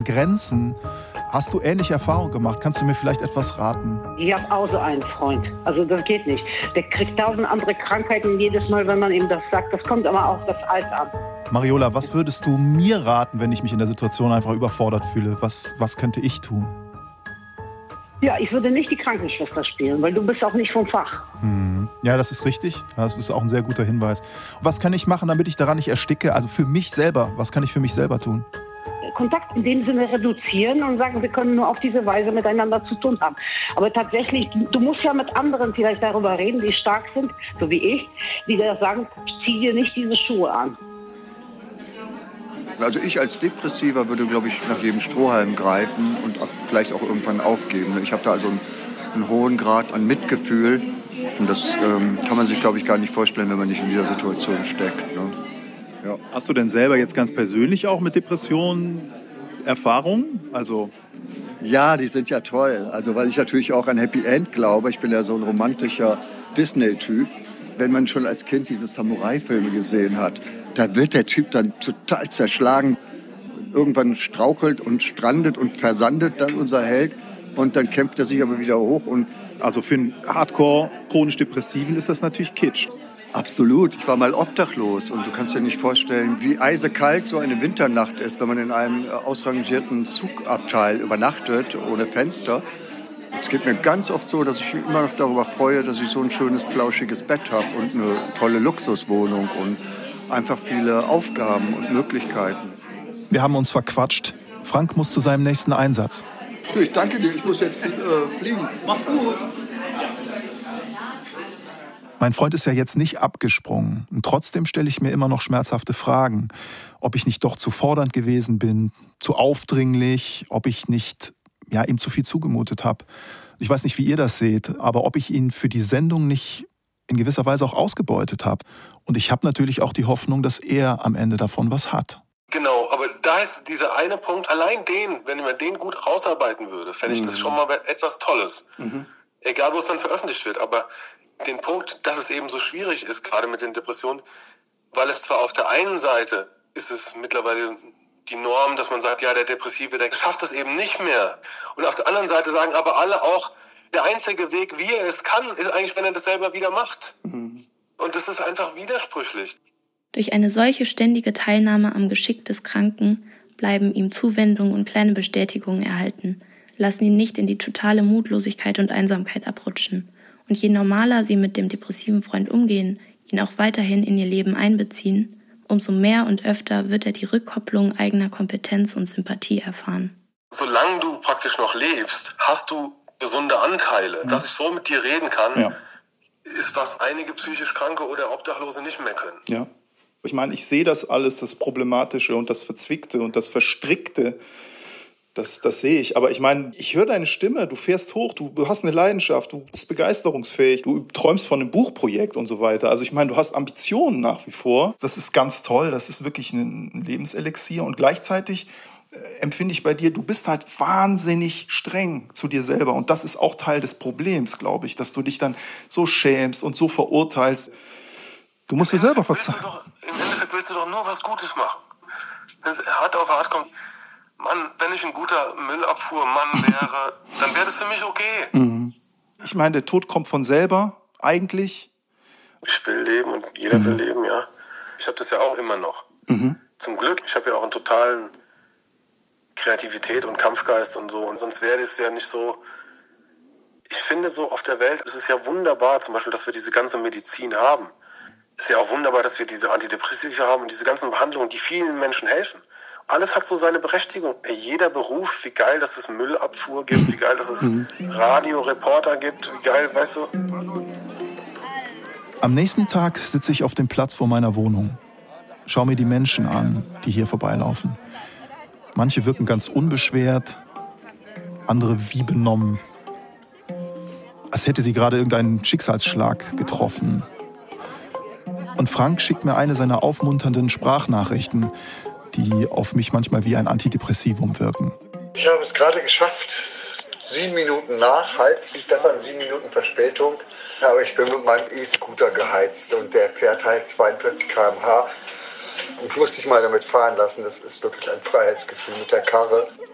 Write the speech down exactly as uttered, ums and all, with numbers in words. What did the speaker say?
Grenzen. Hast du ähnliche Erfahrungen gemacht? Kannst du mir vielleicht etwas raten? Ich habe auch so einen Freund. Also das geht nicht. Der kriegt tausend andere Krankheiten jedes Mal, wenn man ihm das sagt. Das kommt aber auch das Alter an. Mariola, was würdest du mir raten, wenn ich mich in der Situation einfach überfordert fühle? Was, was könnte ich tun? Ja, ich würde nicht die Krankenschwester spielen, weil du bist auch nicht vom Fach. Hm. Ja, das ist richtig. Das ist auch ein sehr guter Hinweis. Und was kann ich machen, damit ich daran nicht ersticke? Also für mich selber. Was kann ich für mich selber tun? Kontakt in dem Sinne reduzieren und sagen, wir können nur auf diese Weise miteinander zu tun haben. Aber tatsächlich, du musst ja mit anderen vielleicht darüber reden, die stark sind, so wie ich, die dir sagen, zieh dir nicht diese Schuhe an. Also ich als Depressiver würde, glaube ich, nach jedem Strohhalm greifen und vielleicht auch irgendwann aufgeben. Ich habe da also einen, einen hohen Grad an Mitgefühl und das ähm, kann man sich, glaube ich, gar nicht vorstellen, wenn man nicht in dieser Situation steckt. Ne? Ja. Hast du denn selber jetzt ganz persönlich auch mit Depressionen Erfahrungen? Also ja, die sind ja toll. Also weil ich natürlich auch an Happy End glaube. Ich bin ja so ein romantischer Disney-Typ. Wenn man schon als Kind diese Samurai-Filme gesehen hat, da wird der Typ dann total zerschlagen. Irgendwann strauchelt und strandet und versandet dann unser Held. Und dann kämpft er sich aber wieder hoch. Und also für einen Hardcore chronisch Depressiven ist das natürlich Kitsch. Absolut. Ich war mal obdachlos und du kannst dir nicht vorstellen, wie eisekalt so eine Winternacht ist, wenn man in einem ausrangierten Zugabteil übernachtet, ohne Fenster. Es geht mir ganz oft so, dass ich mich immer noch darüber freue, dass ich so ein schönes, flauschiges Bett habe und eine tolle Luxuswohnung und einfach viele Aufgaben und Möglichkeiten. Wir haben uns verquatscht. Frank muss zu seinem nächsten Einsatz. Ich danke dir, ich muss jetzt äh, fliegen. Mach's gut. Mein Freund ist ja jetzt nicht abgesprungen. Und trotzdem stelle ich mir immer noch schmerzhafte Fragen. Ob ich nicht doch zu fordernd gewesen bin, zu aufdringlich, ob ich nicht ja, ihm zu viel zugemutet habe. Ich weiß nicht, wie ihr das seht, aber ob ich ihn für die Sendung nicht in gewisser Weise auch ausgebeutet habe. Und ich habe natürlich auch die Hoffnung, dass er am Ende davon was hat. Genau, aber da ist dieser eine Punkt, allein den, wenn man den gut rausarbeiten würde, fände ich mhm. das schon mal etwas Tolles. Mhm. Egal, wo es dann veröffentlicht wird, aber den Punkt, dass es eben so schwierig ist, gerade mit den Depressionen, weil es zwar auf der einen Seite ist es mittlerweile die Norm, dass man sagt, ja, der Depressive, der schafft es eben nicht mehr. Und auf der anderen Seite sagen aber alle auch, der einzige Weg, wie er es kann, ist eigentlich, wenn er das selber wieder macht. Mhm. Und das ist einfach widersprüchlich. Durch eine solche ständige Teilnahme am Geschick des Kranken bleiben ihm Zuwendung und kleine Bestätigungen erhalten, lassen ihn nicht in die totale Mutlosigkeit und Einsamkeit abrutschen. Und je normaler sie mit dem depressiven Freund umgehen, ihn auch weiterhin in ihr Leben einbeziehen, umso mehr und öfter wird er die Rückkopplung eigener Kompetenz und Sympathie erfahren. Solange du praktisch noch lebst, hast du gesunde Anteile. Mhm. Dass ich so mit dir reden kann, ja. ist, was einige psychisch Kranke oder Obdachlose nicht mehr können. Ja. Ich meine, ich sehe das alles, das Problematische und das Verzwickte und das Verstrickte. Das, das sehe ich. Aber ich meine, ich höre deine Stimme, du fährst hoch, du, du hast eine Leidenschaft, du bist begeisterungsfähig, du träumst von einem Buchprojekt und so weiter. Also ich meine, du hast Ambitionen nach wie vor. Das ist ganz toll, das ist wirklich ein Lebenselixier. Und gleichzeitig äh, empfinde ich bei dir, du bist halt wahnsinnig streng zu dir selber. Und das ist auch Teil des Problems, glaube ich, dass du dich dann so schämst und so verurteilst. Du musst dir selber verzeihen. Im Endeffekt willst du doch nur was Gutes machen. Wenn es hart auf hart kommt, Mann, wenn ich ein guter Müllabfuhrmann wäre, dann wäre das für mich okay. Mhm. Ich meine, der Tod kommt von selber, eigentlich. Ich will leben und jeder mhm. will leben, ja. Ich habe das ja auch immer noch. Mhm. Zum Glück. Ich habe ja auch einen totalen Kreativität und Kampfgeist und so. Und sonst wäre das ja nicht so. Ich finde so, auf der Welt ist es ja wunderbar, zum Beispiel, dass wir diese ganze Medizin haben. Es ist ja auch wunderbar, dass wir diese Antidepressiva haben und diese ganzen Behandlungen, die vielen Menschen helfen. Alles hat so seine Berechtigung. Jeder Beruf, wie geil, dass es Müllabfuhr gibt, wie geil, dass es Radioreporter gibt, wie geil, weißt du. Am nächsten Tag sitze ich auf dem Platz vor meiner Wohnung. Schau mir die Menschen an, die hier vorbeilaufen. Manche wirken ganz unbeschwert, andere wie benommen. Als hätte sie gerade irgendeinen Schicksalsschlag getroffen. Und Frank schickt mir eine seiner aufmunternden Sprachnachrichten, die auf mich manchmal wie ein Antidepressivum wirken. Ich habe es gerade geschafft. Sieben Minuten nach, halb, Stefan, sieben Minuten Verspätung. Aber ich bin mit meinem E-Scooter geheizt und der fährt halt zweiundvierzig Kilometer pro Stunde. Ich muss dich mal damit fahren lassen. Das ist wirklich ein Freiheitsgefühl mit der Karre.